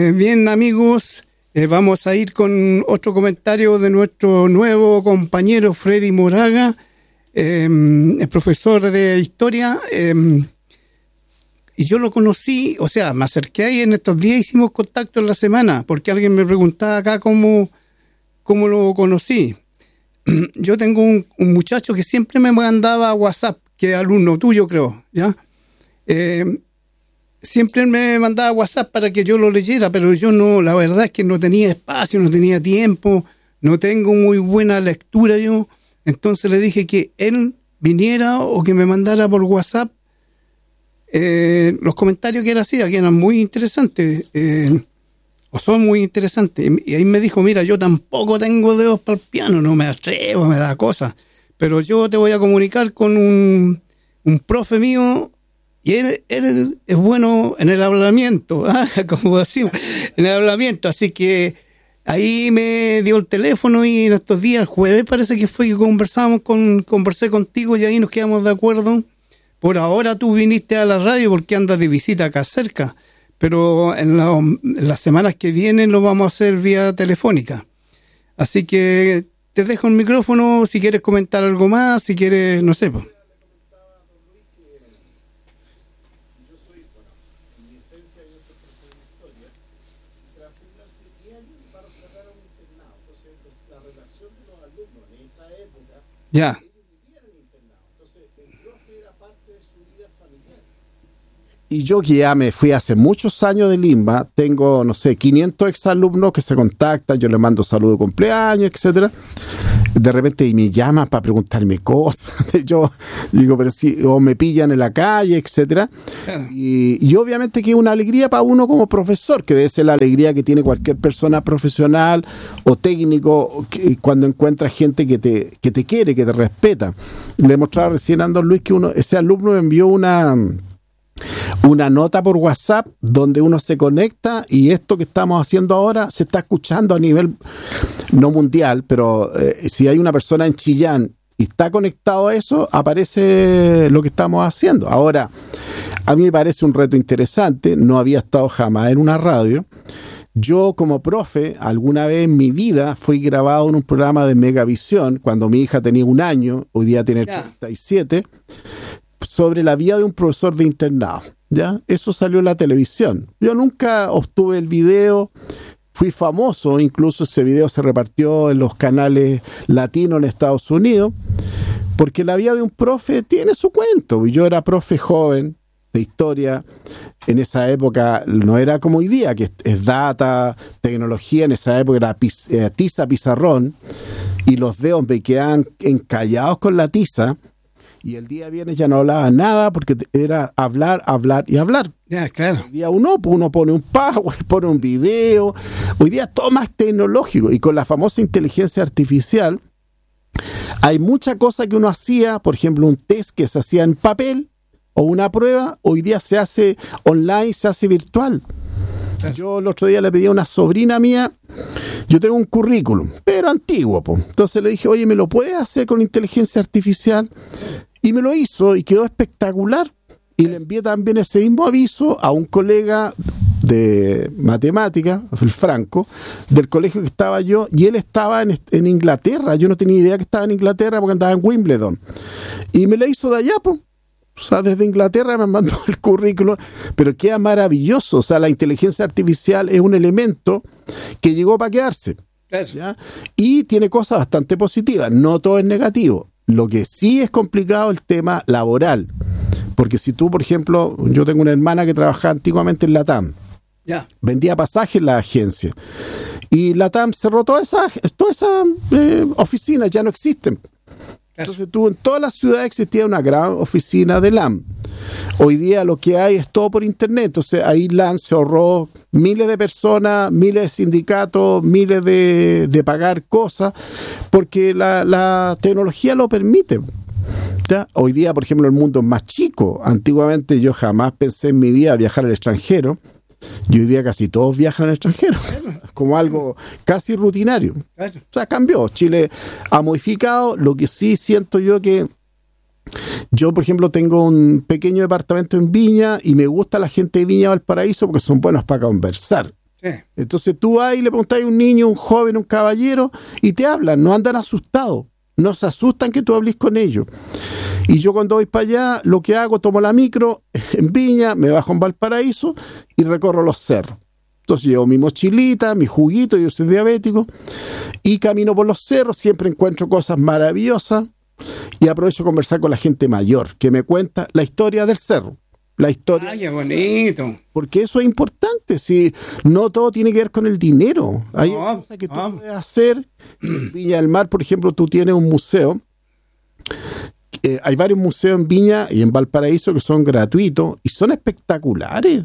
Bien, amigos, vamos a ir con otro comentario de nuestro nuevo compañero Freddy Moraga, el profesor de historia. Y yo lo conocí, o sea, me acerqué ahí en estos días, hicimos contacto en la semana, porque alguien me preguntaba acá cómo lo conocí. Yo tengo un muchacho que siempre me mandaba WhatsApp, que es alumno tuyo, creo, ¿ya? Siempre me mandaba WhatsApp para que yo lo leyera, pero yo no, la verdad es que no tenía espacio, no tenía tiempo, no tengo muy buena lectura yo. Entonces le dije que él viniera o que me mandara por WhatsApp los comentarios que él hacía, que eran muy interesantes, o son muy interesantes. Y ahí me dijo, mira, yo tampoco tengo dedos para el piano, no me atrevo, me da cosas, pero yo te voy a comunicar con un profe mío, y él es bueno en el hablamiento, como decimos, en el hablamiento. Así que ahí me dio el teléfono y en estos días, el jueves parece que fue que conversé contigo y ahí nos quedamos de acuerdo. Por ahora tú viniste a la radio porque andas de visita acá cerca, pero en las semanas que vienen lo vamos a hacer vía telefónica. Así que te dejo el micrófono si quieres comentar algo más, si quieres, no sé. Ya. Y yo que ya me fui hace muchos años de Limba, tengo, no sé, 500 exalumnos que se contactan, yo les mando saludos de cumpleaños, etcétera. De repente me llaman para preguntarme cosas. Yo digo, pero si, o me pillan en la calle, etcétera. Y obviamente que es una alegría para uno como profesor, que debe ser la alegría que tiene cualquier persona profesional o técnico cuando encuentra gente que te quiere, que te respeta. Le mostraba recién a Andor Luis que ese alumno me envió una nota por WhatsApp donde uno se conecta y esto que estamos haciendo ahora se está escuchando a nivel no mundial, pero si hay una persona en Chillán y está conectado a eso, aparece lo que estamos haciendo. Ahora, a mí me parece un reto interesante, no había estado jamás en una radio. Yo como profe, alguna vez en mi vida fui grabado en un programa de Megavisión, cuando mi hija tenía 1 año, hoy día tiene 37, sobre la vida de un profesor de internado, ¿ya? Eso salió en la televisión. Yo nunca obtuve el video, fui famoso, incluso ese video se repartió en los canales latinos en Estados Unidos, porque la vida de un profe tiene su cuento. Yo era profe joven de historia, en esa época no era como hoy día, que es data, tecnología, en esa época era tiza, pizarrón, y los dedos me quedaban encallados con la tiza. Y el día viernes ya no hablaba nada porque era hablar y hablar. Ya, claro. El día uno pone un PowerPoint, pone un video. Hoy día todo más tecnológico. Y con la famosa inteligencia artificial, hay mucha cosa que uno hacía, por ejemplo, un test que se hacía en papel o una prueba, hoy día se hace online, se hace virtual. Claro. Yo el otro día le pedí a una sobrina mía, yo tengo un currículum, pero antiguo, po. Entonces le dije, oye, ¿me lo puedes hacer con inteligencia artificial? Y me lo hizo y quedó espectacular. Y le envié también ese mismo aviso a un colega de matemática, el Franco, del colegio que estaba yo, y él estaba en Inglaterra. Yo no tenía idea que estaba en Inglaterra porque andaba en Wimbledon. Y me lo hizo de allá, pues. O sea, desde Inglaterra me mandó el currículum, pero queda maravilloso. O sea, la inteligencia artificial es un elemento que llegó para quedarse, ¿ya? Y tiene cosas bastante positivas, no todo es negativo. Lo que sí es complicado es el tema laboral, porque si tú, por ejemplo, yo tengo una hermana que trabajaba antiguamente en LATAM, vendía pasajes en la agencia, y LATAM cerró todas esas oficinas, ya no existen. Entonces tú, en todas las ciudades existía una gran oficina de LAM. Hoy día lo que hay es todo por internet. Entonces ahí LAM se ahorró miles de personas, miles de sindicatos, miles de pagar cosas, porque la tecnología lo permite. ¿Ya? Hoy día, por ejemplo, el mundo es más chico. Antiguamente yo jamás pensé en mi vida viajar al extranjero. Y hoy día casi todos viajan al extranjero, como algo casi rutinario. O sea, cambió. Chile ha modificado. Lo que sí siento yo que yo, por ejemplo, tengo un pequeño departamento en Viña y me gusta la gente de Viña Valparaíso porque son buenos para conversar. Sí. Entonces tú vas y le preguntas a un niño, un joven, un caballero, y te hablan, no andan asustados, no se asustan que tú hables con ellos. Y yo cuando voy para allá, lo que hago, tomo la micro en Viña, me bajo en Valparaíso y recorro los cerros. Entonces llevo mi mochilita, mi juguito, yo soy diabético, y camino por los cerros, siempre encuentro cosas maravillosas y aprovecho a conversar con la gente mayor, que me cuenta la historia del cerro. La historia. ¡Ay, qué bonito! Porque eso es importante, si no todo tiene que ver con el dinero. Hay cosas que tú puedes hacer. En Viña del Mar, por ejemplo, tú tienes un museo. Hay varios museos en Viña y en Valparaíso que son gratuitos y son espectaculares,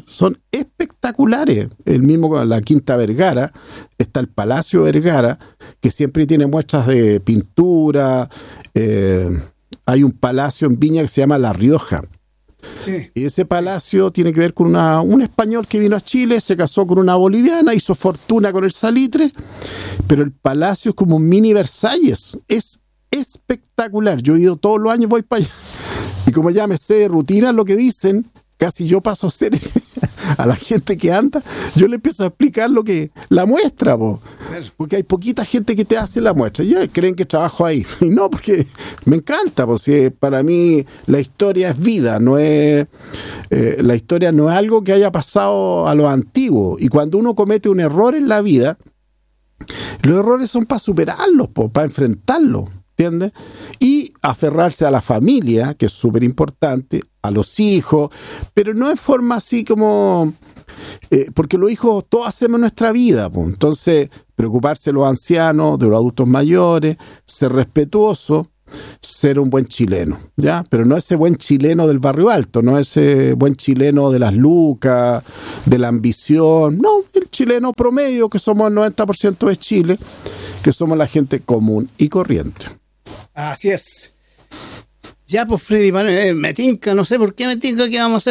El mismo, la Quinta Vergara, está el Palacio Vergara, que siempre tiene muestras de pintura. Hay un palacio en Viña que se llama La Rioja. Sí. Y ese palacio tiene que ver con un español que vino a Chile, se casó con una boliviana, hizo fortuna con el salitre, pero el palacio es como un mini Versalles, es espectacular. Yo he ido todos los años, voy para allá, y como ya me sé de rutina lo que dicen, casi yo paso a ser a la gente que anda, yo le empiezo a explicar lo que la muestra, porque hay poquita gente que te hace la muestra, y ellos creen que trabajo ahí, y no, porque me encanta, porque para mí la historia es vida, no es la historia no es algo que haya pasado a lo antiguo, y cuando uno comete un error en la vida, los errores son para superarlos, para enfrentarlos, ¿entiendes? Y aferrarse a la familia, que es súper importante, a los hijos, pero no en forma así como... porque los hijos todos hacemos nuestra vida, pues. Entonces, preocuparse de los ancianos, de los adultos mayores, ser respetuoso, ser un buen chileno, ¿ya? Pero no ese buen chileno del barrio alto, no ese buen chileno de las lucas, de la ambición, no, el chileno promedio, que somos el 90% de Chile, que somos la gente común y corriente. Así es. Ya, pues, Freddy, me tinca, no sé por qué me tinca que vamos a hacer